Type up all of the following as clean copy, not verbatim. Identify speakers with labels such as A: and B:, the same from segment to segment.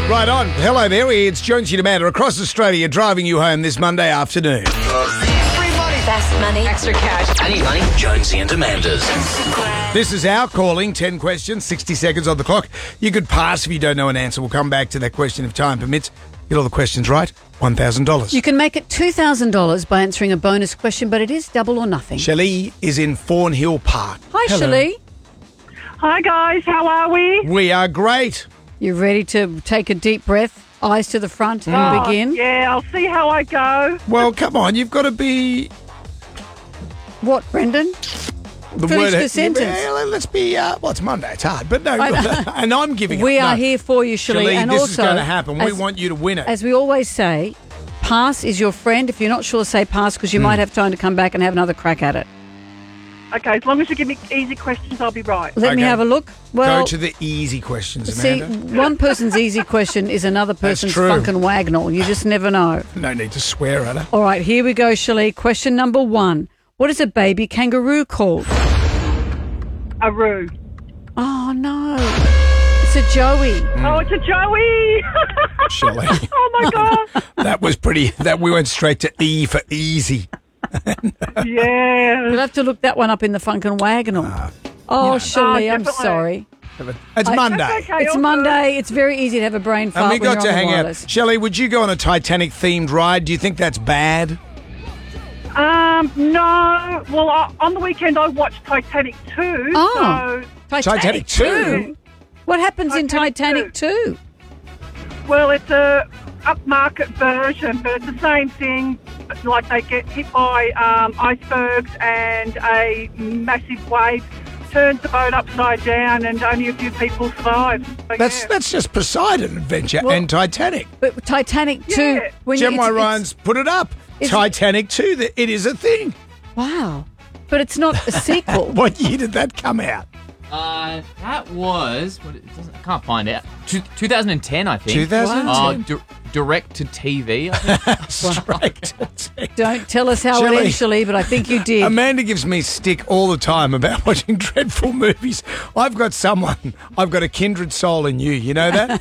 A: Right on. Hello there. It's Jonesy and Amanda across Australia driving you home this Monday afternoon.
B: Free money. Fast money. Extra cash.
C: I need money. Jonesy and Amanda's.
A: This is our calling. 10 questions, 60 seconds on the clock. You could pass if you don't know an answer. We'll come back to that question if time permits. Get all the questions right, $1,000.
D: You can make it $2,000 by answering a bonus question, but it is double or nothing.
A: Shelley is in Thornhill Park.
D: Hi,
A: Hello.
D: Shelley.
E: Hi guys, how are we?
A: We are great.
D: You ready to take a deep breath, eyes to the front, and begin?
E: Yeah, I'll see how I go.
A: Well, come on. You've got to be...
D: What, Brendan?
A: The
D: Finish the sentence.
A: Yeah, let's be... well, it's Monday. It's hard. But no, and I'm giving
D: We
A: up.
D: are
A: No.
D: here for you, Shelley.
A: Shelley,
D: And
A: this
D: also,
A: is going to happen. We
D: as-
A: want you to win it.
D: As we always say, pass is your friend. If you're not sure, say pass because you might have time to come back and have another crack at it.
E: Okay, as long as you give me easy questions, I'll be right.
D: Let me
A: Okay.
D: have a look. Well,
A: Go to the easy questions,
D: see,
A: Amanda.
D: one person's easy question is another person's
A: true.
D: funk and wagnall. You just never know.
A: No need to swear at her.
D: All right, here we go, Shelley. Question number 1. What is a baby kangaroo called?
E: A roo.
D: Oh, no. It's a joey.
E: Oh, it's a Joey.
A: Shelley.
E: Oh my God.
A: That was pretty... That we went straight to E for easy.
E: Yeah.
D: We'll have to look that one up in the funk and wagnall. Shelley, I'm
E: definitely.
D: sorry.
A: It's Monday.
E: That's okay.
D: It's
E: all
D: Monday. It's very easy to have a brain fart
A: And we
D: when
A: got
D: you're
A: to
D: on the
A: hang
D: wireless.
A: out. Shelley, would you go on a Titanic-themed ride? Do you think that's bad?
E: good. No. Well, on the weekend I watched Titanic 2.
D: Oh.
E: So,
A: Titanic 2?
D: What happens in
E: Titanic
D: Titanic 2?
E: well, it's a upmarket version, but it's the same thing. Like they get hit by icebergs and a massive wave turns the boat upside down, and only a few people survive. So, yeah.
A: That's just Poseidon Adventure
D: Well-
A: and Titanic.
D: But Titanic 2...
E: Yeah.
D: When
A: Gemma
D: it's-
A: Ryan's put it up.
D: Is it-
A: Titanic 2, it is a thing.
D: Wow. But it's not a sequel.
A: What year did that come out?
F: That was... I can't find out. 2010, I think.
A: 2010.
F: Direct to TV, I think.
A: Straight to TV.
D: Don't tell us how
A: Shelley.
D: it ends, Shelley, but I think you did.
A: Amanda gives me stick all the time about watching dreadful movies. I've got a kindred soul in you. You know that?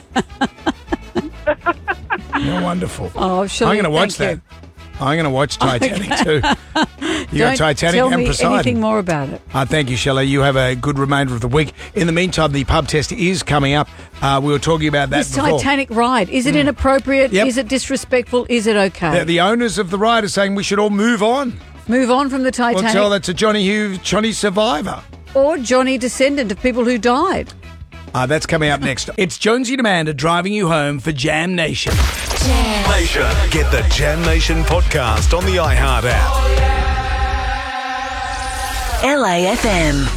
A: You're wonderful.
D: Oh, Shelley,
A: I'm going to watch
D: thank
A: that. I'm going to watch Titanic too. You
D: Don't
A: got Titanic
D: tell
A: and
D: me
A: Poseidon.
D: anything more about it.
A: Thank you, Shelley. You have a good remainder of the week. In the meantime, the pub test is coming up. We were talking about that
D: This
A: before.
D: Titanic ride, is it inappropriate?
A: Yep.
D: Is it disrespectful? Is it okay?
A: The owners of the ride are saying we should all move on.
D: Move on from the
A: We'll
D: Titanic.
A: tell that to Johnny Survivor.
D: Or Johnny, descendant of people who died.
A: That's coming up next. It's Jonesy and Amanda driving you home for Jam Nation.
G: Nation. Get the Jam Nation podcast on the iHeart app.
B: LAFM.